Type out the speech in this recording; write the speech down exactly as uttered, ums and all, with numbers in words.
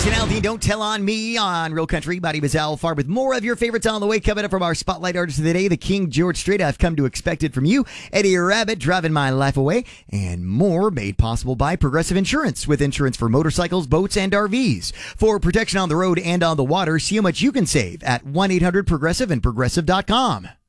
Jason Aldean, Don't Tell on Me on Real Country. My name is Al Farr with more of your favorites on the way. Coming up from our Spotlight Artist of the Day, the King George Strait. I've come to expect it from you. Eddie Rabbit, Driving My Life Away. And more made possible by Progressive Insurance, with insurance for motorcycles, boats, and R Vs. For protection on the road and on the water, see how much you can save at one eight hundred progressive and progressive dot com.